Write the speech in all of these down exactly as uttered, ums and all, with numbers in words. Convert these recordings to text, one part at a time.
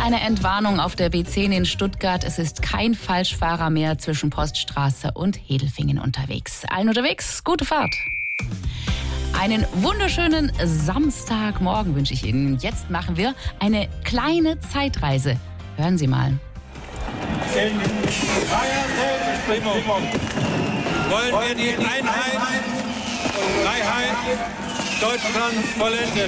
Eine Entwarnung auf der B zehn in Stuttgart. Es ist kein Falschfahrer mehr zwischen Poststraße und Hedelfingen unterwegs. Allen unterwegs, gute Fahrt. Einen wunderschönen Samstagmorgen wünsche ich Ihnen. Jetzt machen wir eine kleine Zeitreise. Hören Sie mal. In Feiertagsstimmung wollen wir die Einheit und Freiheit Deutschlands vollenden.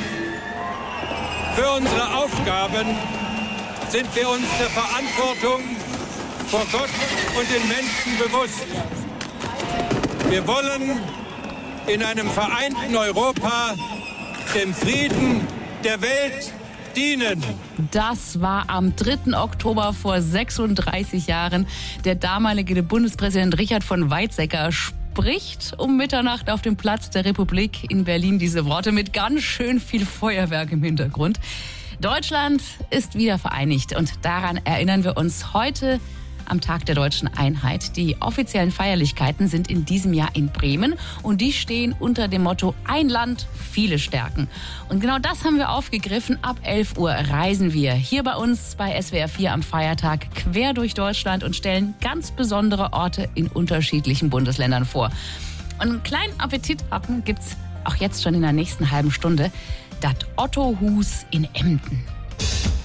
Für unsere Aufgaben sind wir uns der Verantwortung vor Gott und den Menschen bewusst. Wir wollen in einem vereinten Europa dem Frieden der Welt dienen. Das war am dritten Oktober vor sechsunddreißig Jahren. Der damalige Bundespräsident Richard von Weizsäcker spricht um Mitternacht auf dem Platz der Republik in Berlin diese Worte mit ganz schön viel Feuerwerk im Hintergrund. Deutschland ist wieder vereinigt und daran erinnern wir uns heute am Tag der deutschen Einheit. Die offiziellen Feierlichkeiten sind in diesem Jahr in Bremen und die stehen unter dem Motto Ein Land, viele Stärken. Und genau das haben wir aufgegriffen. Ab elf Uhr reisen wir hier bei uns bei S W R vier am Feiertag quer durch Deutschland und stellen ganz besondere Orte in unterschiedlichen Bundesländern vor. Und einen kleinen Appetit haben gibt's auch jetzt schon in der nächsten halben Stunde. Das Otto-Hus in Emden.